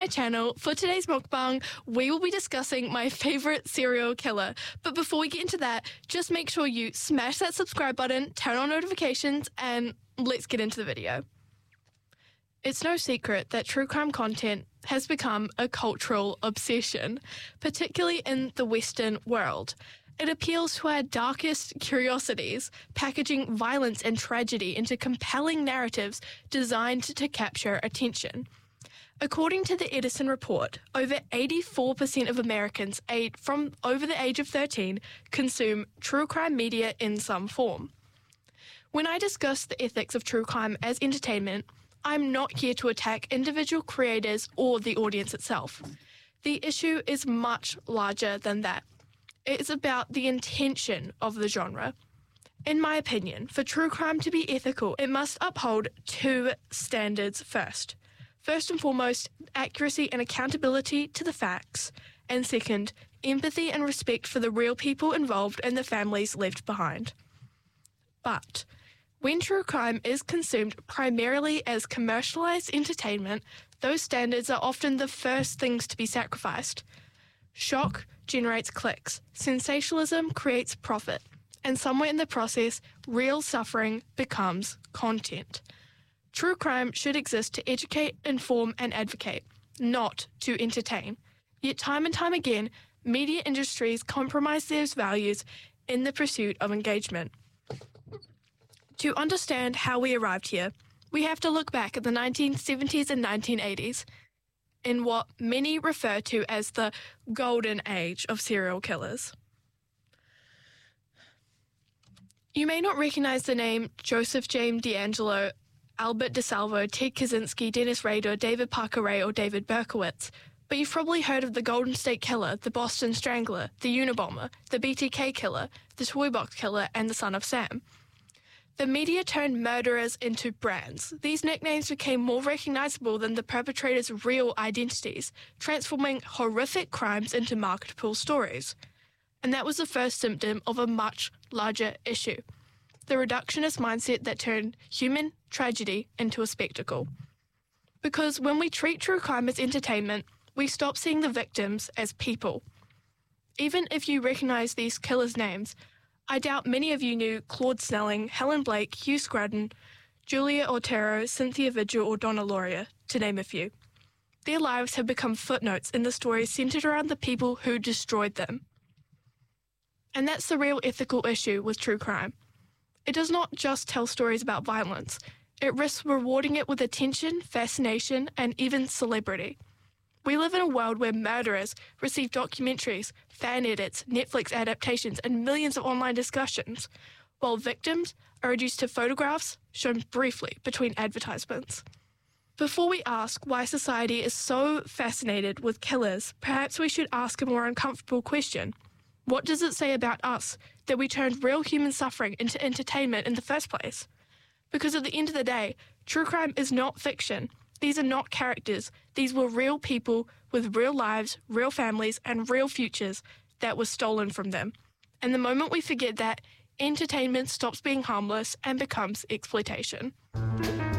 channel. For today's mukbang, we will be discussing my favourite serial killer. But before we get into that, just make sure you smash that subscribe button, turn on notifications, and let's get into the video. It's no secret that true crime content has become a cultural obsession, particularly in the Western world. It appeals to our darkest curiosities, packaging violence and tragedy into compelling narratives designed to capture attention. According to the Edison report, over 84% of Americans from over the age of 13 consume true crime media in some form. When I discuss the ethics of true crime as entertainment, I'm not here to attack individual creators or the audience itself. The issue is much larger than that. It's about the intention of the genre. In my opinion, for true crime to be ethical, it must uphold two standards first. First and foremost, accuracy and accountability to the facts. And second, empathy and respect for the real people involved and the families left behind. But when true crime is consumed primarily as commercialized entertainment, those standards are often the first things to be sacrificed. Shock generates clicks, sensationalism creates profit, and somewhere in the process, real suffering becomes content. True crime should exist to educate, inform, and advocate, not to entertain. Yet time and time again, media industries compromise those values in the pursuit of engagement. To understand how we arrived here, we have to look back at the 1970s and 1980s, in what many refer to as the golden age of serial killers. You may not recognize the name Joseph James DeAngelo, Albert DeSalvo, Ted Kaczynski, Dennis Rader, David Parker Ray, or David Berkowitz, but you've probably heard of the Golden State Killer, the Boston Strangler, the Unabomber, the BTK Killer, the Toy Box Killer, and the Son of Sam. The media turned murderers into brands. These nicknames became more recognizable than the perpetrators' real identities, transforming horrific crimes into marketable stories. And that was the first symptom of a much larger issue, the reductionist mindset that turned human tragedy into a spectacle. Because when we treat true crime as entertainment, we stop seeing the victims as people. Even if you recognize these killers' names, I doubt many of you knew Claude Snelling, Helen Blake, Hugh Scrudden, Julia Otero, Cynthia Vigil, or Donna Lauria, to name a few. Their lives have become footnotes in the stories centered around the people who destroyed them. And that's the real ethical issue with true crime. It does not just tell stories about violence. It risks rewarding it with attention, fascination, and even celebrity. We live in a world where murderers receive documentaries, fan edits, Netflix adaptations, and millions of online discussions, while victims are reduced to photographs shown briefly between advertisements. Before we ask why society is so fascinated with killers, perhaps we should ask a more uncomfortable question. What does it say about us that we turned real human suffering into entertainment in the first place? Because at the end of the day, true crime is not fiction. These are not characters. These were real people with real lives, real families, and real futures that were stolen from them. And the moment we forget that, entertainment stops being harmless and becomes exploitation.